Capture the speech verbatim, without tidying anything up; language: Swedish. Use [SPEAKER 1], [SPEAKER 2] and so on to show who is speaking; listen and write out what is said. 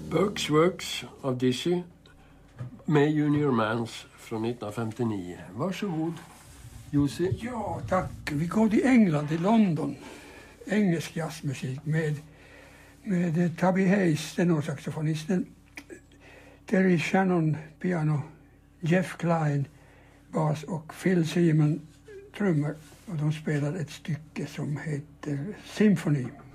[SPEAKER 1] Burke's Works av Dizzy med Junior Mans från nittonhundrafemtionio. Varsågod, Jussi.
[SPEAKER 2] Ja, tack. Vi går till England, till London. Engelsk jazzmusik med, med Tubby Hayes, tenorsaxofonisten, Terry Shannon, piano, Jeff Clyne, bas och Phil Seaman, trummor. Och de spelar ett stycke som heter Symphony.